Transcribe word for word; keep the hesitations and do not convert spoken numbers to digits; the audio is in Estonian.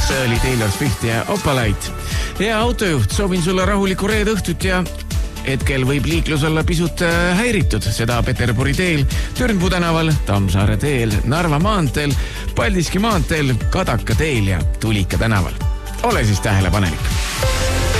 see oli Taylor Swift ja Opalite. Hea autojuht, soovin sulle rahulikku reede õhtut ja hetkel võib liiklus olla pisut häiritud. Seda Peterburi teel, Türnpuu tänaval, Tammsaare teel, Narva maanteel, Paldiski maanteel, Kadaka teel ja Tulika tänaval. Ole siis tähelepanelik.